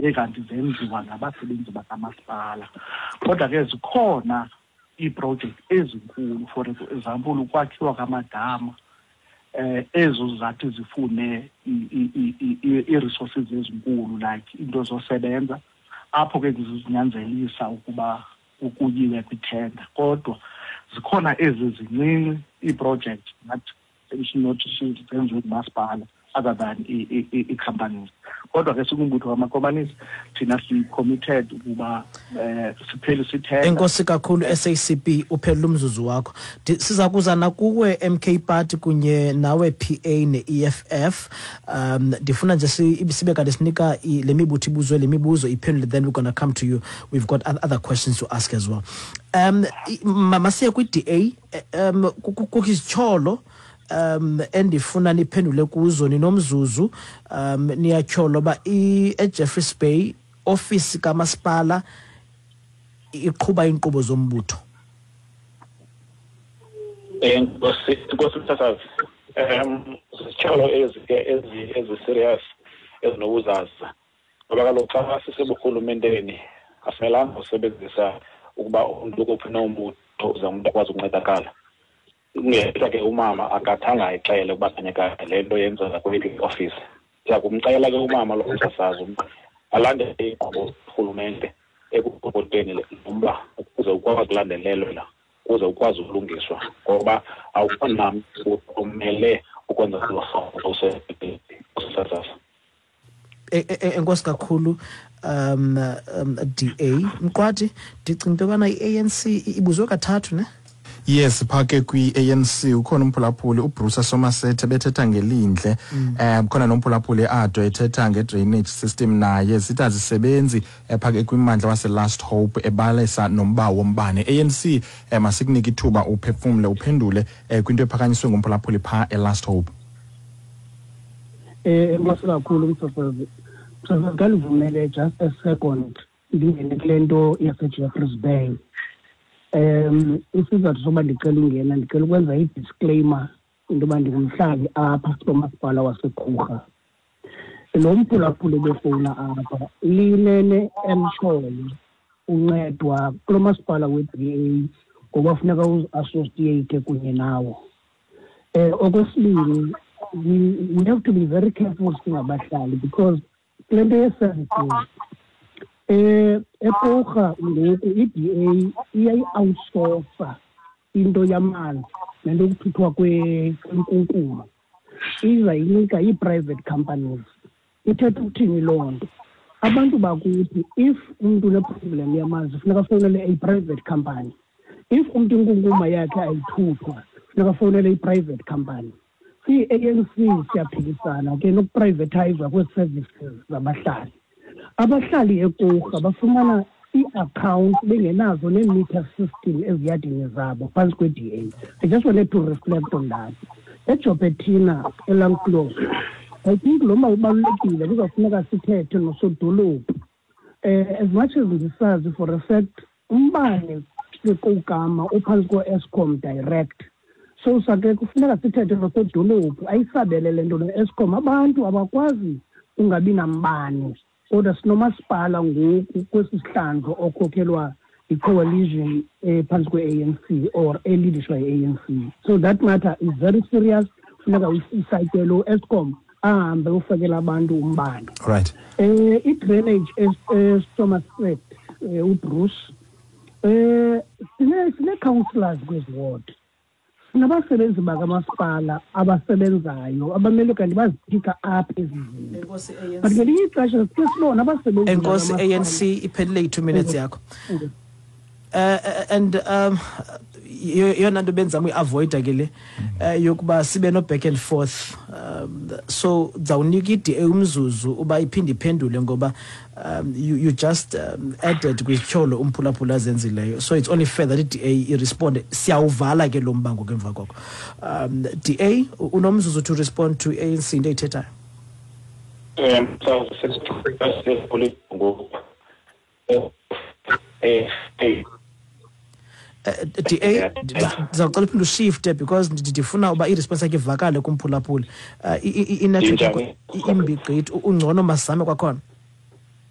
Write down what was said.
ekanti zenziwa ngabasebenzi bakamasipala. Kodwa ke zikhona ii-project ezinkulu, for example ukwakhiwa kwamadama ezo zathi zifune ii-resources ezinkulu like into zosebenza, apho ke zizinyanzelisa ukuba ukuyiwe kwithenda. Kodwa zikhona ezi zincinci ii-project zenziwe ngumasipala other than ii-companies. Kodwa ke sikumbutho wamakomanisi thina si-committed ukuba siphele sithenda. Enkosi kakhulu SACP, uphela umzuzu wakho. Siza kuza nakuwe MK Party kunye nawe PA ne-EFF. Ndifuna nje sibe kanti sinika le mibuzo iphendule, then we're going to come to you. We've got other questions to ask as well. Masiye kwi-DA, kukizitsholo endifuna niphendule kuzo ninomzuzu. Niyatyholo ba eJeffreys Bay office kamasipala iqhuba inkqubo zombutho. Enkosi mthathazi, zitsholo ezi serious ezinobuzaza, ngoba kaloku xa siseburhulumenteni afanelanga usebenzisa ukuba umntu kophina umbutho uze umuntu akwazi ukuncedakala. Ngeke ke umama akathanga ayixele ukuba kanyeka le nto yenza kweli office. Siya kumcela ke umama lo msasazi alande inkqubo urhulumente ekukoteni umba ukuze ukwazi ukulandelelwa, ukuze ukwazi ukulungiswa, ngoba awukona mntu omele ukwenza lo msasazi. Enkosi kakhulu DA Mqwadi, ndicinga into yobana i-ANC ibuzwe kathathu ne? Yes, phake kwi-ANC ukhona umphulaphuli uBruce Somerset bethetha ngelindle, khona nomphulaphuli Ado ethetha nge-drainage system, naye zithi azisebenzi phake kwimandla wase-Last Hope ebalesa nomba wombane. ANC masikunike ithuba uphefumle uphendule kwinto ephakanyiswe ngumphulaphuli pha e-Last Hope. Enkosi kakhulu msasazi. Ngandivumele just a second ndingene kule nto yaseJeffreys Bay. Isizathu soba ndicela ungena, ndicela ukwenza i-disclaimer into yoba ndingumhlali apha kumasipala waseGqurha. Lo mphulaphuli befowuna apha linene emtshoyo uncedwa kulo masipala we-DA ngoba funeka uzi-associate kunye nawo. Okwesibini, we have to be very careful singabahlali because kule nto ye-services eGqurha ngoku i-DA iyayi-outsourca into yamanzi nento yokuthuthwa kwenkunkuma, izayinika ii-private companies. Ithetha ukuthini loo nto? Abantu bakuthi if umntu uneproblem yamanzi funeka afowunele i-private company. If umntu inkunkuma yakhe ayithuthwa funeka afowunele i-private company. Si-ANC siyaphikisana ke nokuprivatizwa kwee-services zabahlali. Abahlali eGqurha bafumana i-account bengenazo nee-meter system eziyadini zabo phantsi kwe-DA. I just wanted to reflect on that. eJopetina eLangclose, I think lo mba ubalulekile kuzafuneka sithethe nosodolophu. As much as ndisazi for a fact umbane sekugama uphantsi ko-Eskom direct, so sake kufuneka sithethe nosodolophu ayisabele le nto no-Eskom. Abantu abakwazi ungabi nambane, kodwa sinomasipala ngoku kwesi sihlandlo okhokhelwa i-coalition phantsi kwe-ANC or elidishwa yi-ANC. So that matter is very serious. Funeka isayitele u-Eskom ahambe ufakela abantu umbane. Right. I-drainage Somerset uBruce, sine-councillors kwezi ward, sinabasebenzi bakamasipala abasebenzayo abamele kanti baziphika apha ezindlini. But ngelinye ixesha sikhe sibone abasebenzi. Enkosi ANC iphelile i-2 minutes yakho. And yona nto benzama uyi-avoida ke le yokuba sibe no-back and forth. So zawunika i-DA umzuzu uba iphinde iphendule ngoba you just added kwisityholo umphulaphula azenzileyo. So it's only fair that i-DA iresponde. Siyawuvala ke lo mbango ke emva koko. DA unomzuzu to respond to ANC into ayithethayo. DA ndizawucela uphinde ushifte because ndifuna uba iresponse yakhe ivakale kumphulaphuli. Inethiwekhi imbi gqithi, ungcono masizame kwakhona.